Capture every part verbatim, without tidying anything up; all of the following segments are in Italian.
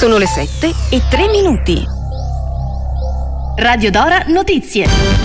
Sono le sette e tre minuti. Radio Dora Notizie.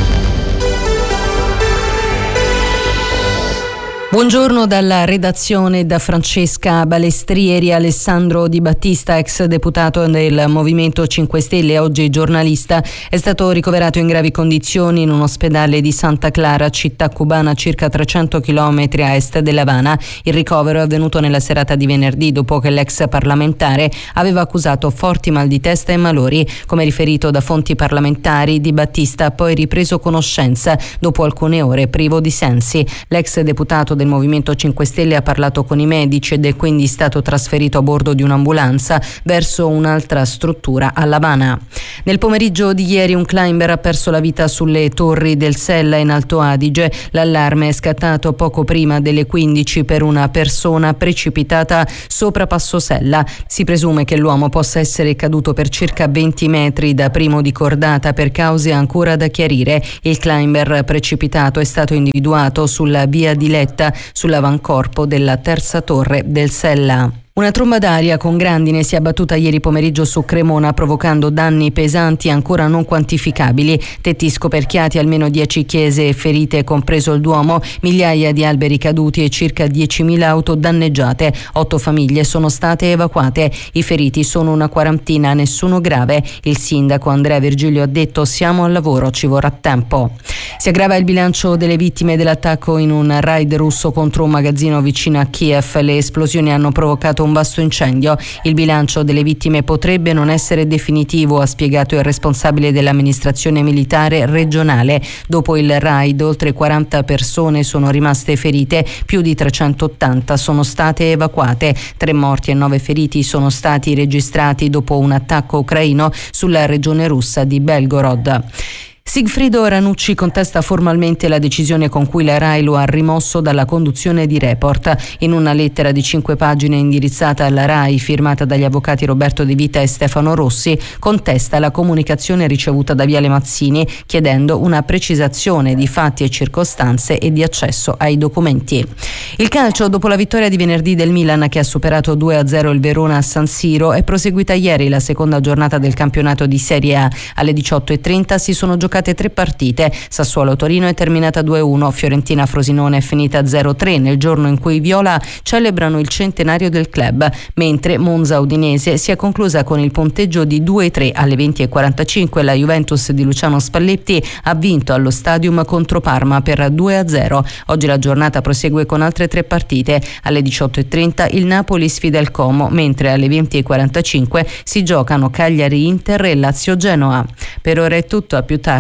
Buongiorno dalla redazione, da Francesca Balestrieri. Alessandro Di Battista, ex deputato del Movimento cinque Stelle, oggi giornalista, è stato ricoverato in gravi condizioni in un ospedale di Santa Clara, città cubana circa trecento chilometri a est dell'Havana. Il ricovero è avvenuto nella serata di venerdì, dopo che l'ex parlamentare aveva accusato forti mal di testa e malori. Come riferito da fonti parlamentari, Di Battista ha poi ripreso conoscenza dopo alcune ore, privo di sensi. L'ex deputato del Movimento cinque Stelle ha parlato con i medici ed è quindi stato trasferito a bordo di un'ambulanza verso un'altra struttura a L'Habana. Nel pomeriggio di ieri un climber ha perso la vita sulle torri del Sella in Alto Adige. L'allarme è scattato poco prima delle quindici per una persona precipitata sopra Passo Sella. Si presume che l'uomo possa essere caduto per circa venti metri da primo di cordata per cause ancora da chiarire. Il climber precipitato è stato individuato sulla via di Letta, sull'avancorpo della terza torre del Sella. Una tromba d'aria con grandine si è abbattuta ieri pomeriggio su Cremona, provocando danni pesanti ancora non quantificabili. Tetti scoperchiati, almeno dieci chiese ferite, compreso il Duomo, migliaia di alberi caduti e circa diecimila auto danneggiate. Otto famiglie sono state evacuate. I feriti sono una quarantina, nessuno grave. Il sindaco Andrea Virgilio ha detto: siamo al lavoro, ci vorrà tempo. Si aggrava il bilancio delle vittime dell'attacco in un raid russo contro un magazzino vicino a Kiev. Le esplosioni hanno provocato un vasto incendio. Il bilancio delle vittime potrebbe non essere definitivo, ha spiegato il responsabile dell'amministrazione militare regionale. Dopo il raid oltre quaranta persone sono rimaste ferite, più di trecentottanta sono state evacuate. Tre morti e nove feriti sono stati registrati dopo un attacco ucraino sulla regione russa di Belgorod. Sigfrido Ranucci contesta formalmente la decisione con cui la RAI lo ha rimosso dalla conduzione di Report. In una lettera di cinque pagine indirizzata alla RAI, firmata dagli avvocati Roberto De Vita e Stefano Rossi, contesta la comunicazione ricevuta da Viale Mazzini, chiedendo una precisazione di fatti e circostanze e di accesso ai documenti. Il calcio, dopo la vittoria di venerdì del Milan che ha superato due a zero il Verona a San Siro, è proseguita ieri la seconda giornata del campionato di Serie A. Alle diciotto e trenta si sono giocate tre partite. Sassuolo-Torino è terminata due a uno, Fiorentina-Frosinone è finita zero a tre nel giorno in cui i viola celebrano il centenario del club, mentre Monza-Udinese si è conclusa con il punteggio di due a tre. Alle venti e quarantacinque la Juventus di Luciano Spalletti ha vinto allo Stadium contro Parma per due a zero. Oggi la giornata prosegue con altre tre partite. Alle diciotto e trenta il Napoli sfida il Como, mentre alle venti e quarantacinque si giocano Cagliari-Inter e Lazio-Genoa. Per ora è tutto, a più tardi.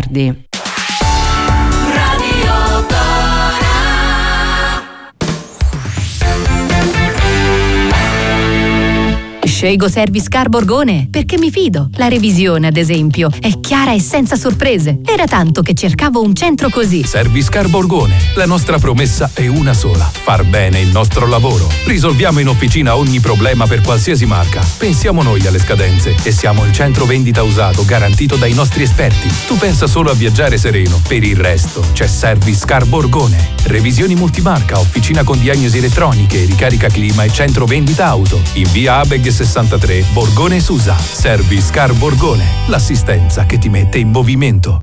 Scelgo Service Car Borgone perché mi fido. La revisione, ad esempio, è chiara e senza sorprese. Era tanto che cercavo un centro così. Service Car Borgone. La nostra promessa è una sola: far bene il nostro lavoro. Risolviamo in officina ogni problema per qualsiasi marca. Pensiamo noi alle scadenze e siamo il centro vendita usato garantito dai nostri esperti. Tu pensa solo a viaggiare sereno. Per il resto c'è Service Car Borgone. Revisioni multimarca, officina con diagnosi elettroniche, ricarica clima e centro vendita auto. In via Abeg sessantatré, Borgone Susa. Service Car Borgone, l'assistenza che ti mette in movimento.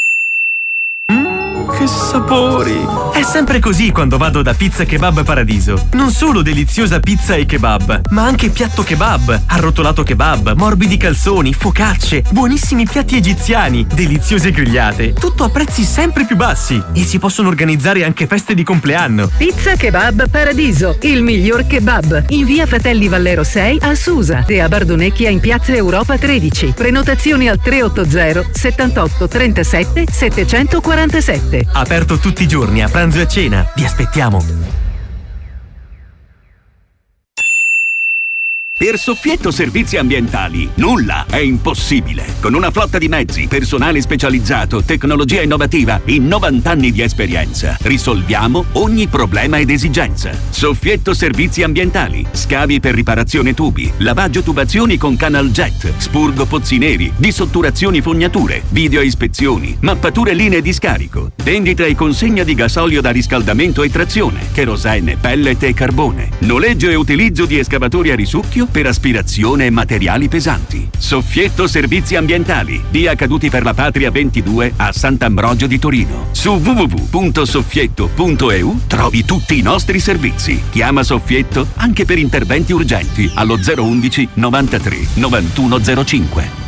Che sapori! È sempre così quando vado da Pizza Kebab Paradiso. Non solo deliziosa pizza e kebab, ma anche piatto kebab, arrotolato kebab, morbidi calzoni, focacce, buonissimi piatti egiziani, deliziose grigliate. Tutto a prezzi sempre più bassi. E si possono organizzare anche feste di compleanno. Pizza Kebab Paradiso, il miglior kebab. In via Fratelli Vallero sei a Susa e a Bardonecchia in piazza Europa tredici. Prenotazioni al tre otto zero settantotto trentasette settecentoquarantasette. Aperto tutti i giorni a pranzo e a cena. Vi aspettiamo. Per Soffietto Servizi Ambientali nulla è impossibile. Con una flotta di mezzi, personale specializzato, tecnologia innovativa e novanta anni di esperienza, risolviamo ogni problema ed esigenza. Soffietto Servizi Ambientali. Scavi per riparazione tubi, lavaggio tubazioni con Canal Jet, spurgo pozzi neri, dissotturazioni fognature, video ispezioni, mappature linee di scarico, vendita e consegna di gasolio da riscaldamento e trazione, cherosene, pellet e carbone, noleggio e utilizzo di escavatori a risucchio meglio per aspirazione e materiali pesanti. Soffietto Servizi Ambientali, via Caduti per la Patria ventidue a Sant'Ambrogio di Torino. Su w w w punto soffietto punto e u trovi tutti i nostri servizi. Chiama Soffietto anche per interventi urgenti allo zero uno uno novantatré novantuno zero cinque.